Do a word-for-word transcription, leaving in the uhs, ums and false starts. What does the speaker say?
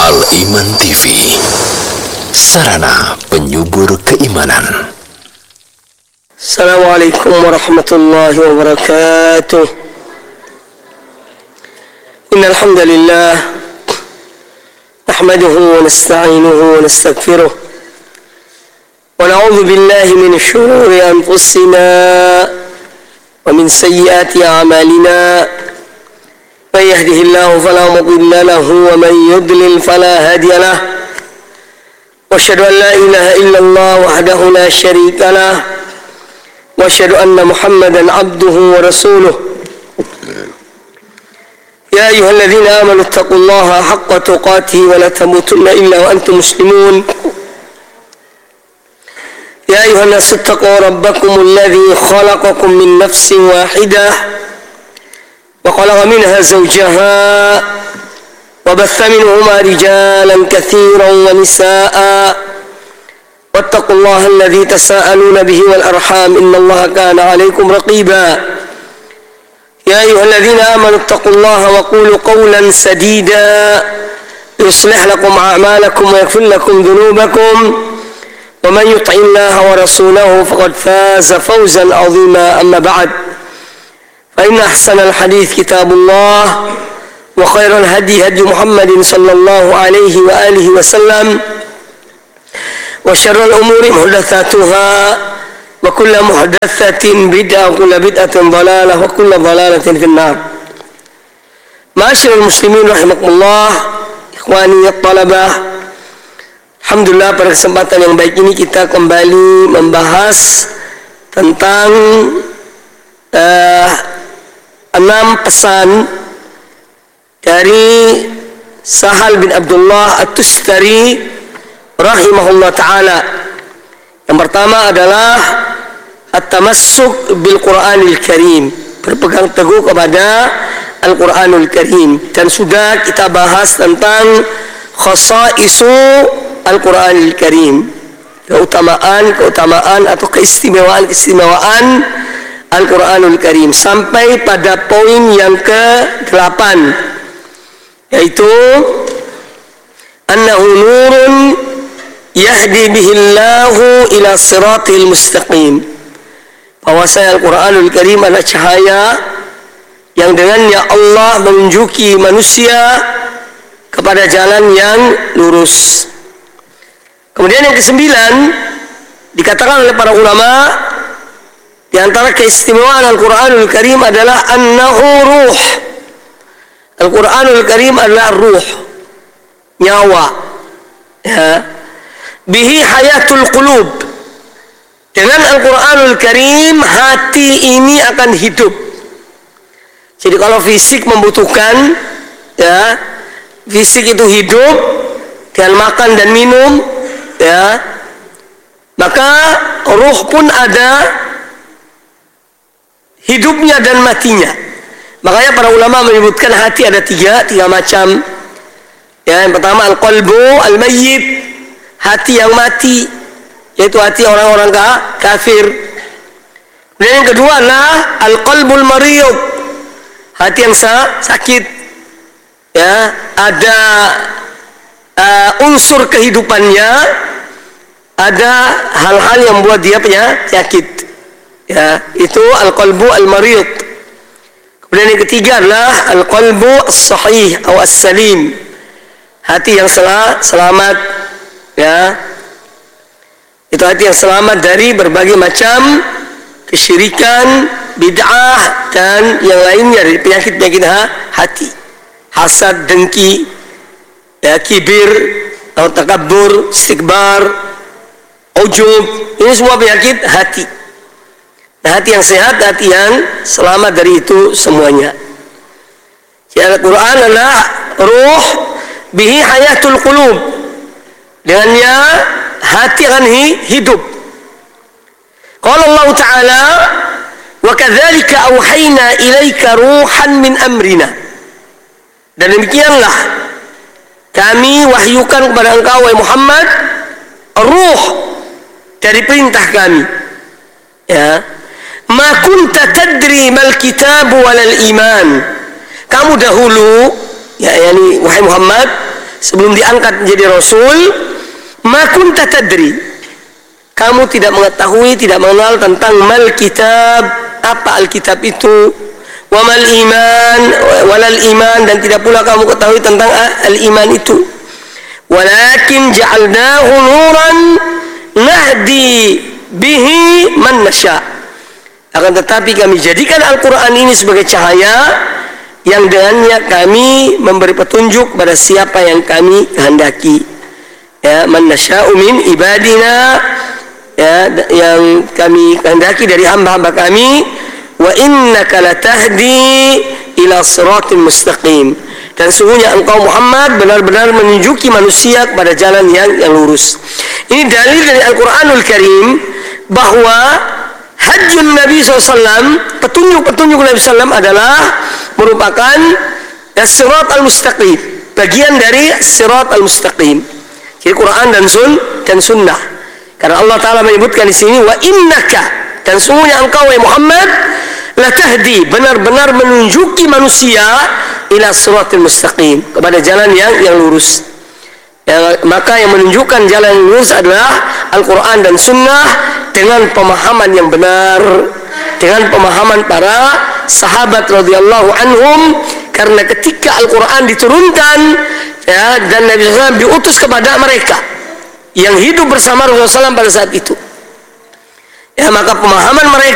Al-Iman T V, sarana penyubur keimanan. Assalamualaikum warahmatullahi wabarakatuh. Innal hamdalillah nahmaduhu wa nasta'inuhu wa nastaghfiruh wa na'udzu billahi min shururi anfusina wa min sayyiati a'malina. من يهده الله فلا مضل له ومن يضلل فلا هادي له واشهد ان لا اله الا الله وحده لا شريك له واشهد ان محمدا عبده ورسوله يا ايها الذين امنوا اتقوا الله حق تقاته ولا تموتن الا وانتم مسلمون يا ايها الناس اتقوا ربكم الذي خلقكم من نفس واحده وخلق منها زوجها وبث منهما رجالا كثيرا ونساء واتقوا الله الذي تساءلون به والأرحام إن الله كان عليكم رقيبا يا أيها الذين آمنوا اتقوا الله وقولوا قولا سديدا يصلح لكم أعمالكم ويغفر لكم ذنوبكم ومن يطع الله ورسوله فقد فاز فوزا عظيما. أما بعد، فإن أحسن الحديث كتاب الله وخير الهدي هدي محمد صلى الله عليه وآله وسلم وشر الأمور محدثاتها وكل محدثة بدعة وكل بدعة ضلالة وكل ضلالة في النار. Ma'asyiral muslimin rahimakumullah, ikhwani at-talabah. Alhamdulillah, pada kesempatan yang baik ini kita kembali membahas tentang uh, enam pesan dari Sahal bin Abdullah At-Tustari rahimahullah ta'ala. Yang pertama adalah at-tamassuk bil Qur'anil Karim, berpegang teguh kepada Al-Qur'anul Karim. Dan sudah kita bahas tentang khasaisu Al-Qur'anil Karim, keutamaan-keutamaan atau keistimewaan-keistimewaan Al-Quranul Karim, sampai pada poin yang ke delapan, yaitu annahu nurun yahdi bihillahu ila siratil mustaqim, bahwasanya Al-Quranul Karim adalah cahaya yang dengannya Allah menunjuki manusia kepada jalan yang lurus. Kemudian yang kesembilan, dikatakan oleh para ulama, di antara keistimewaan Al-Quranul Karim adalah annahu ruh. Al-Quranul Karim adalah ruh, nyawa, ya. Bihi hayatul qulub. Dengan Al-Quranul Karim hati ini akan hidup. Jadi kalau fisik membutuhkan, ya, fisik itu hidup dengan makan dan minum, ya, maka ruh pun ada hidupnya dan matinya. Makanya para ulama menyebutkan hati ada tiga, tiga macam. Ya, yang pertama al-qalbu al-mayyit, hati yang mati, yaitu hati orang-orang kafir. Dan yang kedua adalah al-qalbul mariyud, hati yang sakit. Ya, ada uh, unsur kehidupannya, ada hal-hal yang membuat dia punya penyakit. Ya, itu al-qalbu al-marid. Kemudian yang ketiga adalah al-qalbu as-sahih atau as-salim, hati yang sel- selamat, ya. Itu hati yang selamat dari berbagai macam kesyirikan, bid'ah dan yang lainnya dari penyakit-penyakit hati. Hasad, dengki, ya, kibir atau takabbur, istikbar, ujub, ini semua penyakit hati. Nah, hati yang sehat, hati yang selamat dari itu semuanya. Jadi Al-Quran adalah ruh, bihi hayatul qulub, dengannya hati akan hidup. Qala Allah Ta'ala, wa kadzalika auhayna ilaika ruhan min amrina. Dan demikianlah kami wahyukan kepada engkau wahai Muhammad ruh dari perintah kami. Ya, ma kunta tadri mal kitab walal iman. Kamu dahulu, ya yani wahai Muhammad, sebelum diangkat menjadi rasul, ma kunta tadri, kamu tidak mengetahui, tidak mengenal tentang mal kitab, apa alkitab itu, wa mal iman, walal iman, dan tidak pula kamu ketahui tentang al-iman itu. Walakin ja'alnahu nuran nahdi bihi man nasya. Akan tetapi kami jadikan Al-Quran ini sebagai cahaya yang dengannya kami memberi petunjuk pada siapa yang kami kehendaki. Ya, man nasya'u min ibadina, ya, yang kami kehendaki dari hamba-hamba kami. Wa innaka latahdi ila siratal mustaqim, dan sungguhnya engkau Muhammad benar-benar menunjuki manusia kepada jalan yang yang lurus. Ini dalil dari Al-Quranul Karim bahwa hajjun Nabi shallallahu alaihi wasallam, petunjuk-petunjuk Nabi shallallahu alaihi wasallam adalah merupakan sirat al-mustaqim, bagian dari sirat al-mustaqim. Jadi Quran dan sun dan sunnah. Karena Allah Ta'ala menyebutkan di sini, wa innaka, dan sungguhnya engkau ya Muhammad, latahdi, benar-benar menunjuki manusia ila siratal mustaqim, kepada jalan yang yang lurus. Ya, maka yang menunjukkan jalan yang lurus adalah Al-Quran dan Sunnah dengan pemahaman yang benar, dengan pemahaman para sahabat radhiyallahu anhum. Karena ketika Al-Quran diturunkan, ya, dan Nabi shallallahu alaihi wasallam diutus kepada mereka yang hidup bersama Rasulullah shallallahu alaihi wasallam pada saat itu, ya, maka pemahaman mereka